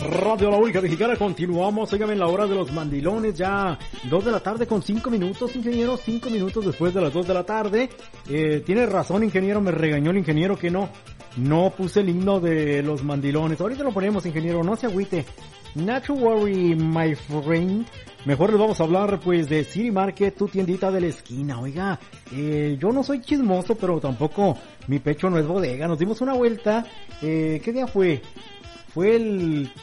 Radio La Única Mexicana, continuamos, oigan, en la hora de los mandilones, ya 2 de la tarde con 5 minutos, ingeniero, 5 minutos después de las 2 de la tarde. Tiene razón, ingeniero, me regañó el ingeniero que no puse el himno de los mandilones. Ahorita lo ponemos, ingeniero, no se agüite. Not to worry, my friend. Mejor les vamos a hablar, pues, de City Market, tu tiendita de la esquina. Oiga, yo no soy chismoso, pero tampoco mi pecho no es bodega. Nos dimos una vuelta, ¿qué día fue? Fue el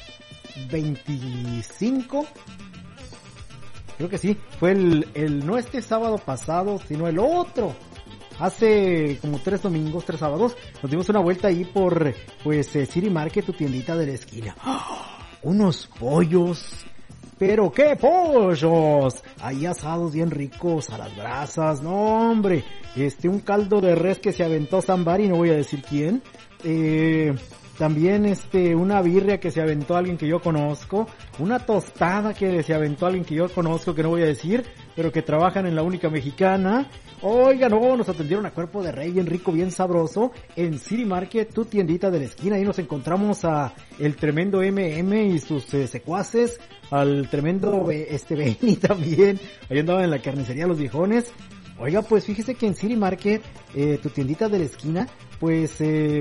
25, creo que sí, fue el no este sábado pasado, sino el otro, hace como 3 sábados, nos dimos una vuelta ahí por, pues, City Market, tu tiendita de la esquina. ¡Oh! Unos pollos, pero qué pollos, ahí asados bien ricos a las brasas, no hombre, un caldo de res que se aventó Zambari, no voy a decir quién, también una birria que se aventó alguien que yo conozco, una tostada que se aventó alguien que yo conozco que no voy a decir, pero que trabajan en La Única Mexicana. Oiga, no, nos atendieron a cuerpo de rey, bien rico, bien sabroso, en City Market, tu tiendita de la esquina. Ahí nos encontramos a el tremendo MM y sus secuaces, al tremendo Benny también, ahí andaban en la carnicería Los Viejones. Oiga, pues fíjese que en City Market, tu tiendita de la esquina, pues,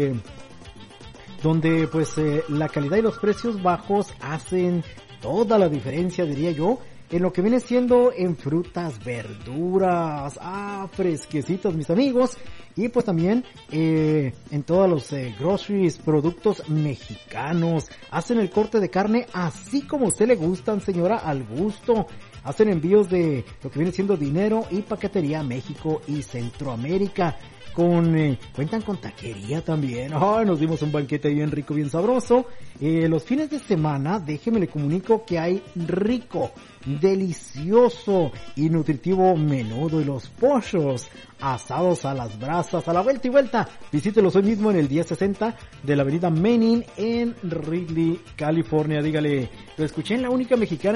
donde pues la calidad y los precios bajos hacen toda la diferencia, diría yo, en lo que viene siendo en frutas, verduras, fresquecitos, mis amigos, y pues también en todos los groceries, productos mexicanos. Hacen el corte de carne así como a usted le gustan, señora, al gusto. Hacen envíos de lo que viene siendo dinero y paquetería a México y Centroamérica. Cuentan con taquería también. Nos dimos un banquete bien rico, bien sabroso. Los fines de semana, déjeme le comunico que hay rico, delicioso y nutritivo menudo y los pollos asados a las brasas, a la vuelta y vuelta. Visítelos hoy mismo en el 1060 de la avenida Manin en Wrigley, California. Dígale, lo escuché en La Única Mexicana.